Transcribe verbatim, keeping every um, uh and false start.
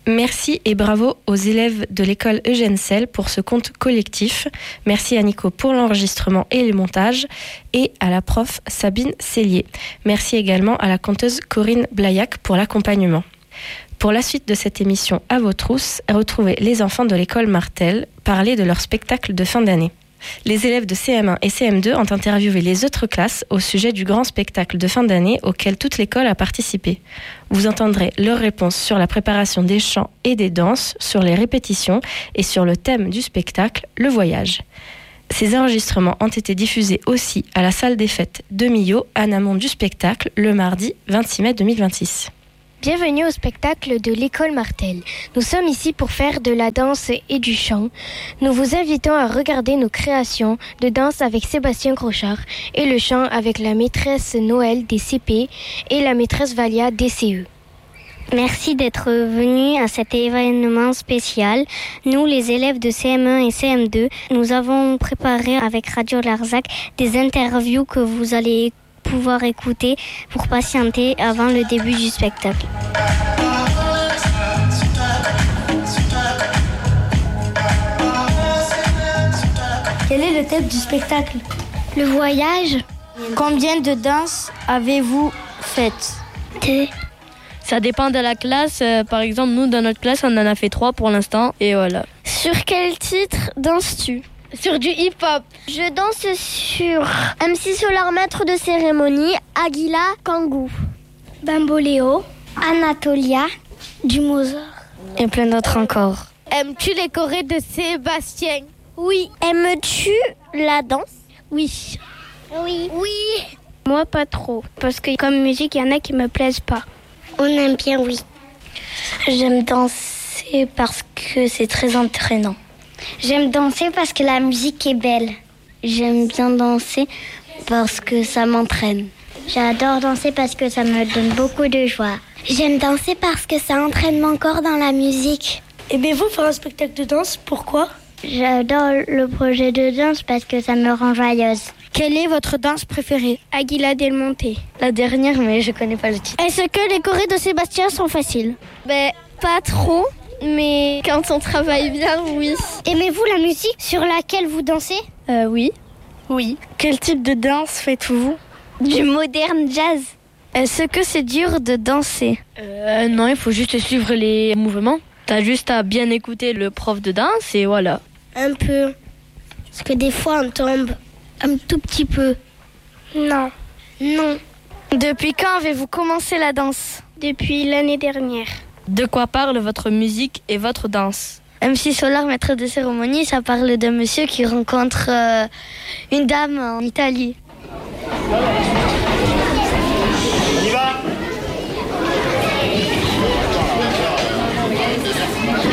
Merci et bravo aux élèves de l'école Eugène Selle pour ce conte collectif. Merci à Nico pour l'enregistrement et le montage et à la prof Sabine Cellier. Merci également à la conteuse Corinne Blaillac pour l'accompagnement. Pour la suite de cette émission À vos trousses, retrouvez les enfants de l'école Martel parler de leur spectacle de fin d'année. Les élèves de C M un et C M deux ont interviewé les autres classes au sujet du grand spectacle de fin d'année auquel toute l'école a participé. Vous entendrez leurs réponses sur la préparation des chants et des danses, sur les répétitions et sur le thème du spectacle, le voyage. Ces enregistrements ont été diffusés aussi à la salle des fêtes de Millau, en amont du spectacle, le mardi vingt-six mai deux mille vingt-six. Bienvenue au spectacle de l'école Martel. Nous sommes ici pour faire de la danse et du chant. Nous vous invitons à regarder nos créations de danse avec Sébastien Crochard et le chant avec la maîtresse Noël des C P et la maîtresse Valia des C E. Merci d'être venus à cet événement spécial. Nous, les élèves de C M un et C M deux, nous avons préparé avec Radio Larzac des interviews que vous allez écouter. pouvoir écouter pour patienter avant le début du spectacle. Quel est le thème du spectacle? Le voyage. Combien de danses avez-vous faites? Deux. Ça dépend de la classe. Euh, par exemple, nous, dans notre classe, on en a fait trois pour l'instant. Et voilà. Sur quel titre danses-tu? Sur du hip-hop. Je danse sur M C Solar, maître de cérémonie, Aguila, Kangoo, Bamboléo, Anatolia, du Mozart. Et plein d'autres encore. Aimes-tu les chorés de Sébastien? Oui. Aimes-tu la danse? Oui. Oui. Oui. Moi, pas trop. Parce que comme musique, il y en a qui me plaisent pas. On aime bien, oui. J'aime danser parce que c'est très entraînant. J'aime danser parce que la musique est belle. J'aime bien danser parce que ça m'entraîne. J'adore danser parce que ça me donne beaucoup de joie. J'aime danser parce que ça entraîne mon corps dans la musique. Aimez-vous faire un spectacle de danse? Pourquoi? J'adore le projet de danse parce que ça me rend joyeuse. Quelle est votre danse préférée? Aguila del Monte. La dernière, mais je connais pas le titre. Est-ce que les chorés de Sébastien sont faciles? Ben, pas trop. Mais quand on travaille bien, oui. Aimez-vous la musique sur laquelle vous dansez? Euh, oui. Oui. Quel type de danse faites-vous? Du moderne jazz. Est-ce que c'est dur de danser? Euh, non, il faut juste suivre les mouvements. T'as juste à bien écouter le prof de danse et voilà. Un peu. Parce que des fois, on tombe un tout petit peu. Non. Non. Depuis quand avez-vous commencé la danse? Depuis l'année dernière. De quoi parle votre musique et votre danse? M C Solar, maître de cérémonie, ça parle d'un monsieur qui rencontre euh, une dame en Italie. On y va.